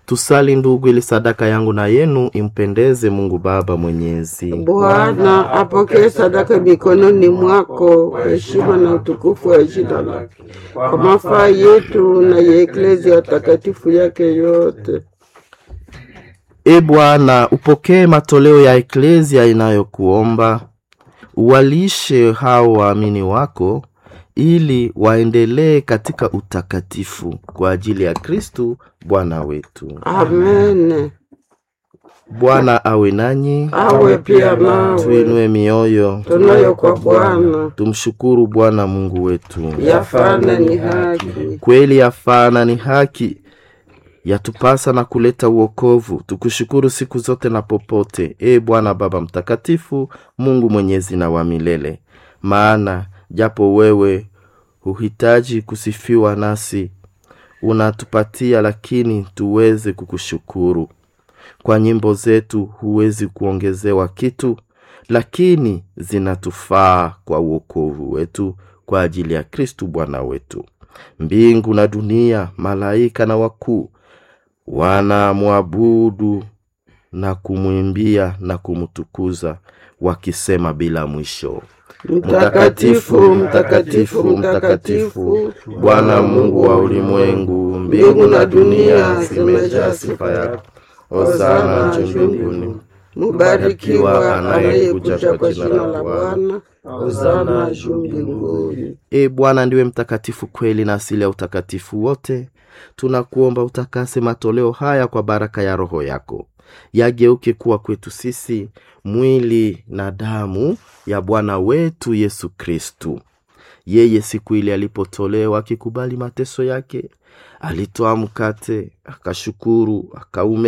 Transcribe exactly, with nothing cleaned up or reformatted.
Tusali ndugu, ili sadaka yangu na yenu impendeze Mungu Baba Mwenyezi. Bwana apokee sadaka mikononi mwako, heshima na utukufu wa jina lake, kwa mafaa yetu na ya Eklezia takatifu yake yote. E Bwana, upokee matoleo ya Eklezia inayokuomba, uwalishe hao waamini wako, ili waendelee katika utakatifu kwa ajili ya Kristu Bwana wetu. Amen. Bwana awe nanyi, awe pia nawe. Tuinue mioyo, tunayo kwa Bwana. Tumshukuru Bwana Mungu wetu. Yafana ni haki. Kweli yafana ni haki, yatupasa na kuleta uokovu. Tukushukuru siku zote na popote, e Bwana Baba mtakatifu, Mungu mwenyezi na wa milele. Maana japo wewe uhitaji kusifiwa, nasi unatupatia lakini tuweze kukushukuru. Kwa nyimbo zetu huwezi kuongezewa kitu, lakini zinatufaa kwa uokovu wetu kwa ajili ya Kristu Bwana wetu. Mbingu na dunia, malaika na wakuu wanamwabudu na kumwimbia na kumtukuza, wakisema bila mwisho: Mtakatifu, mtakatifu, mtakatifu, Bwana Mungu wa ulimwengu. Mbingu na dunia zimejaa sifa yako. Hosana juu mbinguni. Mubarikiwa anayekuja kwa jina la Bwana. Hosana juu mbinguni. E Bwana, ndiwe mtakatifu kweli na asili ya utakatifu wote. Tunakuomba utakase matoleo haya kwa baraka ya Roho yako, yageuke kuwa kwetu sisi mwili na damu ya Bwana wetu Yesu Kristu. Yeye siku ile alipotolewa akikubali mateso yake, alitoa mkate, akashukuru, akaume